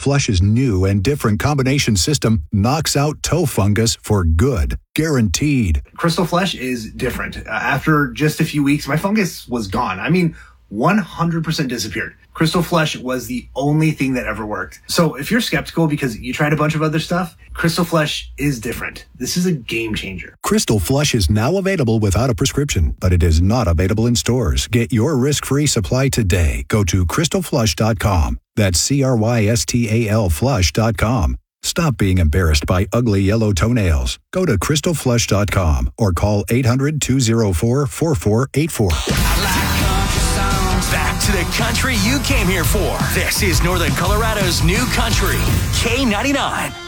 Flush's new and different combination system knocks out toe fungus for good. Guaranteed. Crystal Flush is different. After just a few weeks, my fungus was gone. 100% disappeared. Crystal Flush was the only thing that ever worked. So if you're skeptical because you tried a bunch of other stuff, Crystal Flush is different. This is a game changer. Crystal Flush is now available without a prescription, but it is not available in stores. Get your risk-free supply today. Go to crystalflush.com. That's CRYSTAL flush.com. Stop being embarrassed by ugly yellow toenails. Go to crystalflush.com or call 800-204-4484. Back to the country you came here for. This is Northern Colorado's new country, K99.